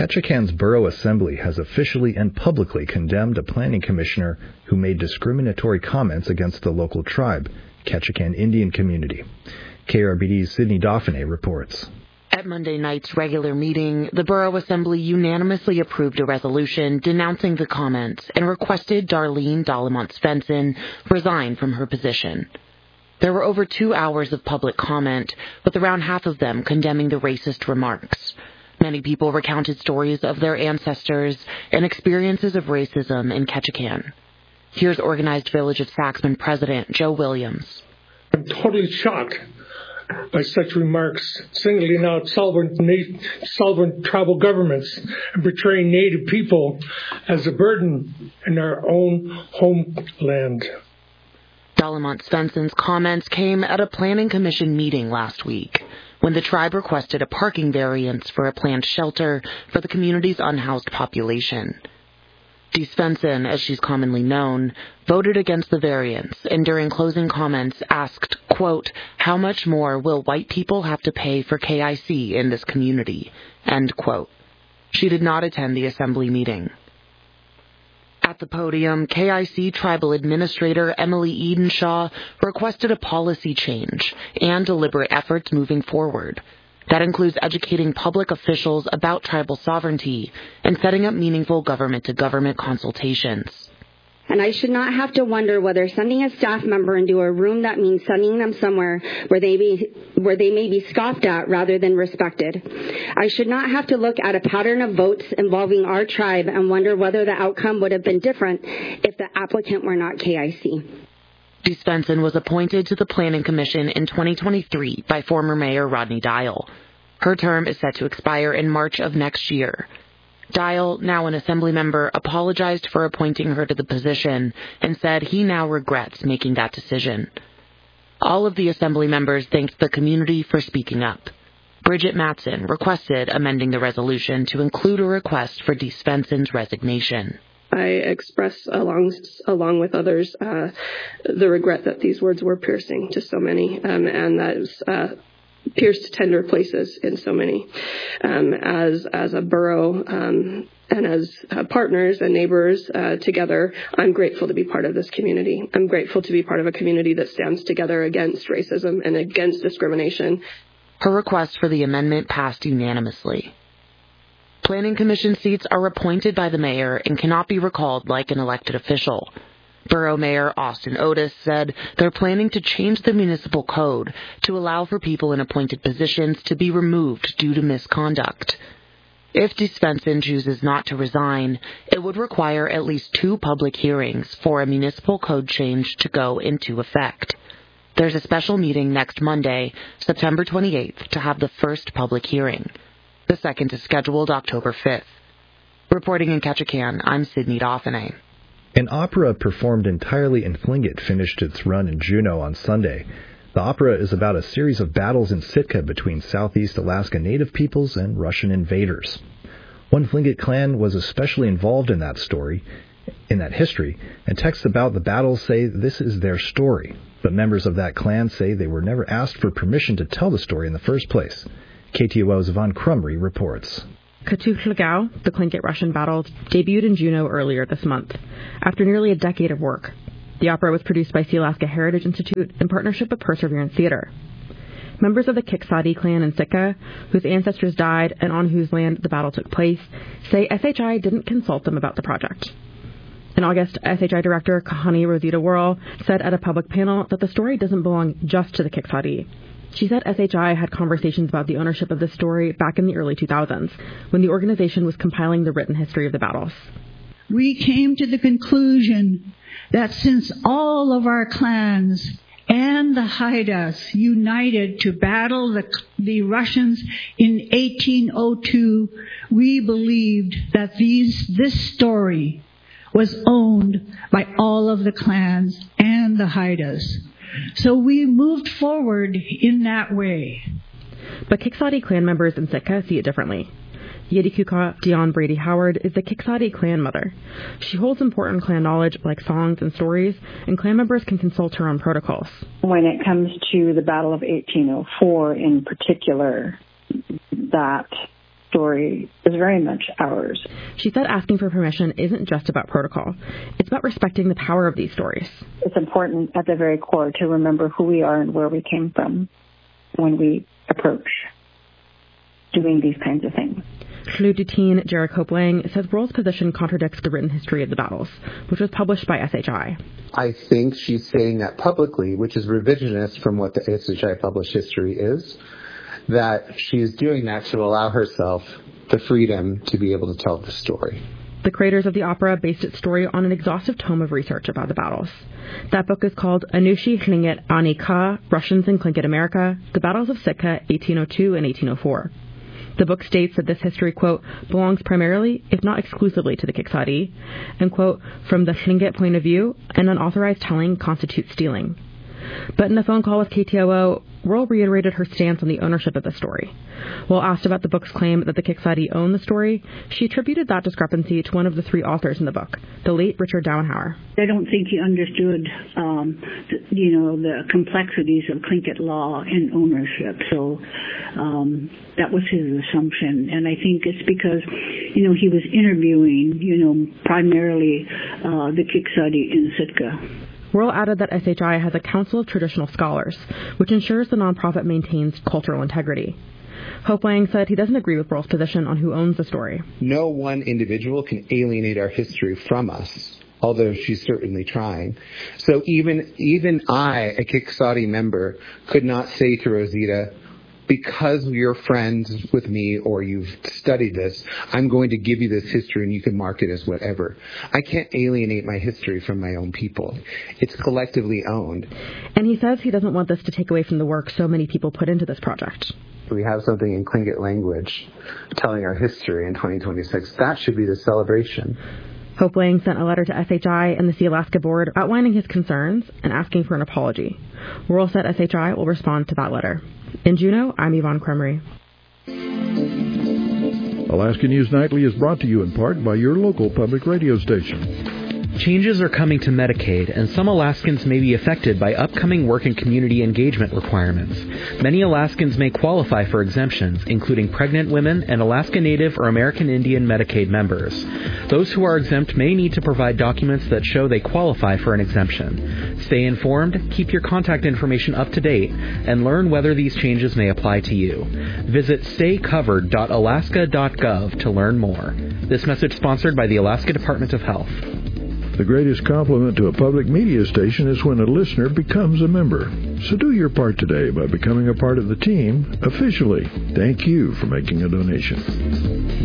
Ketchikan's Borough Assembly has officially and publicly condemned a planning commissioner who made discriminatory comments against the local tribe, Ketchikan Indian community. KRBD's Sydney Dauphiné reports. At Monday night's regular meeting, the Borough Assembly unanimously approved a resolution denouncing the comments and requested Darlene Dalamont-Svensson resign from her position. There were over 2 hours of public comment, with around half of them condemning the racist remarks. Many people recounted stories of their ancestors and experiences of racism in Ketchikan. Here's Organized Village of Saxman President Joe Williams. I'm totally shocked by such remarks, singling out sovereign tribal governments and portraying Native people as a burden in our own homeland. Dalamont-Svensson's comments came at a planning commission meeting last week, when the tribe requested a parking variance for a planned shelter for the community's unhoused population. Dee Svensson, as she's commonly known, voted against the variance and during closing comments asked, quote, "How much more will white people have to pay for KIC in this community?" End quote. She did not attend the assembly meeting. At the podium, KIC Tribal Administrator Emily Edenshaw requested a policy change and deliberate efforts moving forward. That includes educating public officials about tribal sovereignty and setting up meaningful government-to-government consultations. And I should not have to wonder whether sending a staff member into a room that means sending them somewhere where they may be scoffed at rather than respected. I should not have to look at a pattern of votes involving our tribe and wonder whether the outcome would have been different if the applicant were not KIC. Dee Svensson was appointed to the Planning Commission in 2023 by former Mayor Rodney Dial. Her term is set to expire in March of next year. Dial, now an assembly member, apologized for appointing her to the position and said he now regrets making that decision. All of the assembly members thanked the community for speaking up. Bridget Matson requested amending the resolution to include a request for Dee Svensson's resignation. I express, along with others, the regret that these words were piercing to so many, and that pierced tender places in so many. As a borough and as partners and neighbors together, I'm grateful to be part of this community. I'm grateful to be part of a community that stands together against racism and against discrimination. Her request for the amendment passed unanimously. Planning Commission seats are appointed by the mayor and cannot be recalled like an elected official. Borough Mayor Austin Otis said they're planning to change the municipal code to allow for people in appointed positions to be removed due to misconduct. If Dee Svensson chooses not to resign, it would require at least 2 public hearings for a municipal code change to go into effect. There's a special meeting next Monday, September 28th, to have the first public hearing. The second is scheduled October 5th. Reporting in Ketchikan, I'm Sydney Dauphiné. An opera performed entirely in Tlingit finished its run in Juneau on Sunday. The opera is about a series of battles in Sitka between Southeast Alaska Native peoples and Russian invaders. One Tlingit clan was especially involved in that history, and texts about the battles say this is their story. But members of that clan say they were never asked for permission to tell the story in the first place. KTOO's Yvonne Crumry reports. Katuklagau, the Tlingit Russian battle, debuted in Juneau earlier this month. After nearly a decade of work, the opera was produced by Sealaska Heritage Institute in partnership with Perseverance Theatre. Members of the Kiksadi clan in Sitka, whose ancestors died and on whose land the battle took place, say SHI didn't consult them about the project. In August, SHI Director Kahani Rosita Worrell said at a public panel that the story doesn't belong just to the Kiksadi. She said SHI had conversations about the ownership of this story back in the early 2000s, when the organization was compiling the written history of the battles. We came to the conclusion that since all of our clans and the Haidas united to battle the Russians in 1802, we believed that this story was owned by all of the clans and the Haidas. So we moved forward in that way. But Kiksadi clan members in Sitka see it differently. Yedikuka Dion Brady Howard is the Kiksadi clan mother. She holds important clan knowledge like songs and stories, and clan members can consult her on protocols. When it comes to the Battle of 1804 in particular, that story is very much ours. She said asking for permission isn't just about protocol. It's about respecting the power of these stories. It's important at the very core to remember who we are and where we came from when we approach doing these kinds of things. Khlu Dutin Jarek Hope-Lang says Worrell's position contradicts the written history of the battles, which was published by SHI. I think she's saying that publicly, which is revisionist from what the SHI published history is, that she's doing that to allow herself the freedom to be able to tell the story. The creators of the opera based its story on an exhaustive tome of research about the battles. That book is called Anushi Tlingit Ani Ka, Russians in Tlingit America, The Battles of Sitka, 1802 and 1804. The book states that this history, quote, belongs primarily, if not exclusively, to the Kiksadi, and, quote, from the Tlingit point of view, an unauthorized telling constitutes stealing. But in a phone call with KTOO, Worrell reiterated her stance on the ownership of the story. While asked about the book's claim that the Kiksadi own the story, she attributed that discrepancy to one of the three authors in the book, the late Richard Dauenhauer. I don't think he understood, the complexities of Tlingit law and ownership. So that was his assumption. And I think it's because, he was interviewing, primarily the Kiksadi in Sitka. Worrell added that SHI has a Council of Traditional Scholars, which ensures the nonprofit maintains cultural integrity. Hope-Lang said he doesn't agree with Worrell's position on who owns the story. No one individual can alienate our history from us, although she's certainly trying. So even I, a Kiksadi member, could not say to Rosita, because you're friends with me or you've studied this, I'm going to give you this history and you can mark it as whatever. I can't alienate my history from my own people. It's collectively owned. And he says he doesn't want this to take away from the work so many people put into this project. We have something in Tlingit language telling our history in 2026. That should be the celebration. Hope-Lang sent a letter to SHI and the Sealaska Board outlining his concerns and asking for an apology. Worrell said SHI will respond to that letter. In Juneau, I'm Yvonne Cremery. Alaska News Nightly is brought to you in part by your local public radio station. Changes are coming to Medicaid, and some Alaskans may be affected by upcoming work and community engagement requirements. Many Alaskans may qualify for exemptions, including pregnant women and Alaska Native or American Indian Medicaid members. Those who are exempt may need to provide documents that show they qualify for an exemption. Stay informed, keep your contact information up to date, and learn whether these changes may apply to you. Visit staycovered.alaska.gov to learn more. This message sponsored by the Alaska Department of Health. The greatest compliment to a public media station is when a listener becomes a member. So do your part today by becoming a part of the team officially. Thank you for making a donation.